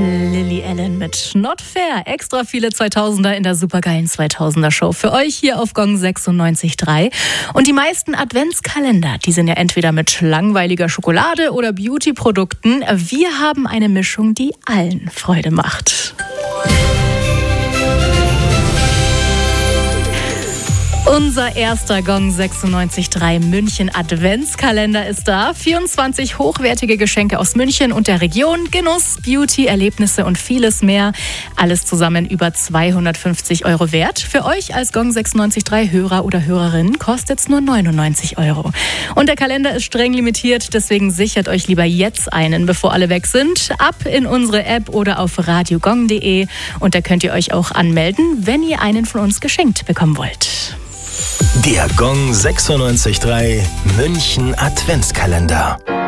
Lily Allen mit Not Fair. Extra viele 2000er in der supergeilen 2000er Show für euch hier auf Gong 96.3. Und die meisten Adventskalender, die sind ja entweder mit langweiliger Schokolade oder Beauty-Produkten. Wir haben eine Mischung, die allen Freude macht. Unser erster Gong 96.3 München Adventskalender ist da. 24 hochwertige Geschenke aus München und der Region. Genuss, Beauty, Erlebnisse und vieles mehr. Alles zusammen über 250 € wert. Für euch als Gong 96.3 Hörer oder Hörerin kostet es nur 99 €. Und der Kalender ist streng limitiert, deswegen sichert euch lieber jetzt einen, bevor alle weg sind. Ab in unsere App oder auf radiogong.de. Und da könnt ihr euch auch anmelden, wenn ihr einen von uns geschenkt bekommen wollt. Der Gong 96.3 München Adventskalender.